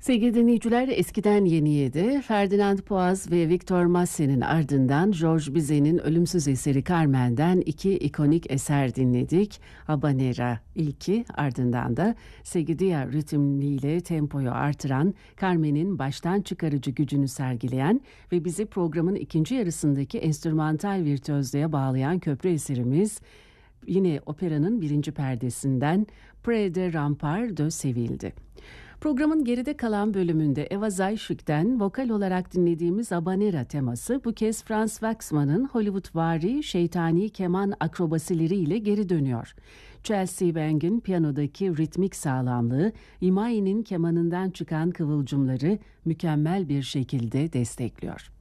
Sevgili dinleyiciler, eskiden yeniye de Ferdinand Poaz ve Victor Massen'in ardından Georges Bizet'in ölümsüz eseri Carmen'den iki ikonik eser dinledik. Habanera ilki, ardından da Seguidilla ritimliyle tempoyu artıran, Carmen'in baştan çıkarıcı gücünü sergileyen ve bizi programın ikinci yarısındaki enstrümantal virtüözlüğe bağlayan köprü eserimiz, yine operanın birinci perdesinden Près de Rempart de Seville'di. Programın geride kalan bölümünde Eva Zayiszk'ten vokal olarak dinlediğimiz Habanera teması bu kez Franz Waxman'ın Hollywoodvari şeytani keman akrobasileriyle geri dönüyor. Chelsea Wang'in piyanodaki ritmik sağlamlığı, Imai'nin kemanından çıkan kıvılcımları mükemmel bir şekilde destekliyor.